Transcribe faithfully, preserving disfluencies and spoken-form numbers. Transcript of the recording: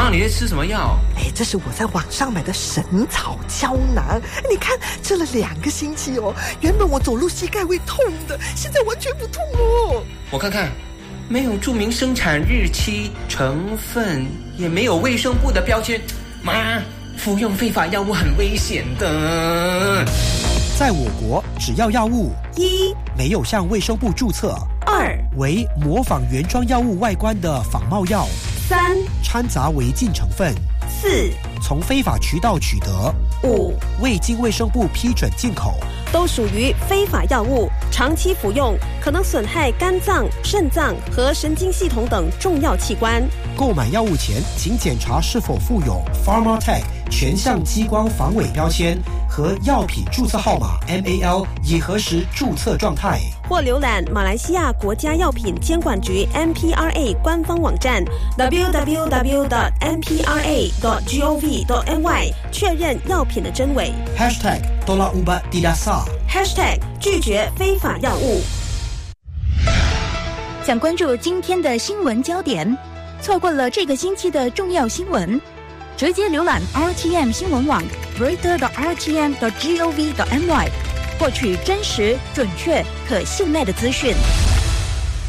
啊，你在吃什么药？ 哎，这是我在网上买的神草胶囊，你看吃了两个星期哦，原本我走路膝盖会痛的，现在完全不痛哦。 我看看，没有注明生产日期、成分，也没有卫生部的标签。妈，服用非法药物很危险的。 在我国，只要药物一没有向卫生部注册， 二为模仿原装药物外观的仿冒药， 三掺杂违禁成分， 四从非法渠道取得， 五未经卫生部批准进口， 都属于非法药物，长期服用可能损害肝脏、肾脏和神经系统等重要器官。 购买药物前，请检查是否附有 Pharmatech 全项激光防伪标签和药品注册号码 M A L， 以核实注册状态。 或浏览马来西亚国家药品监管局 M P R A 官方网站 double-u double-u double-u dot m p r a dot gov dot m y 确认药品的真伪。 Hashtag Tolak Ubat Tidak Sah Hashtag 拒绝非法药物。 想关注今天的新闻焦点，错过了这个星期的重要新闻，直接浏览 R T M 新闻网 reader dot r t m dot gov dot m y 获取真实、准确、可信赖的资讯。